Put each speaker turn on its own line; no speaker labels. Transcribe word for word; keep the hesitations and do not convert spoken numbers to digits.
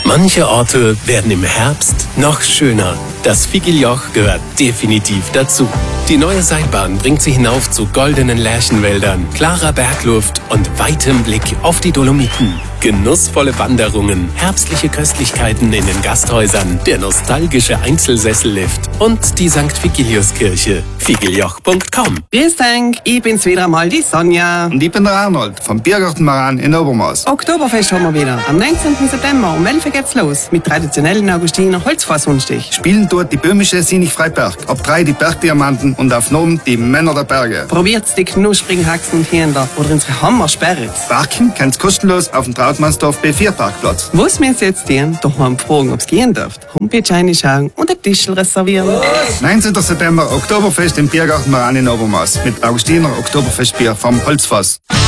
Manche Orte werden im Herbst noch schöner. Das Figlioch gehört definitiv dazu. Die neue Seilbahn bringt Sie hinauf zu goldenen Lärchenwäldern, klarer Bergluft und weitem Blick auf die Dolomiten. Genussvolle Wanderungen, herbstliche Köstlichkeiten in den Gasthäusern, der nostalgische Einzelsessellift und die Sankt Vigiliuskirche. Figlioch punkt com.
Grüß dich, ich bin's wieder mal, die Sonja.
Und ich bin der Arnold vom Biergartenmaran in Obermaß.
Oktoberfest haben wir wieder. Am neunzehnten September um elf Uhr geht's los mit traditionellen Augustiner Holzfassrunstich.
Spielen dort die böhmische Sinich Freiberg, ab drei die Bergdiamanten und auf Nomen die Männer der Berge.
Probiert's die knusprigen Haxen und Händler oder unsere Hammersperre.
Parken kannst kostenlos auf dem Trautmannsdorf B vier Parkplatz.
Was müssen jetzt tun? Doch mal fragen, ob's gehen darf. Homepage reinschauen und ein Tischl reservieren.
neunzehnten September Oktoberfest im Biergartenmaran in Obermaß mit Augustiner Oktoberfestbier vom Holzfass.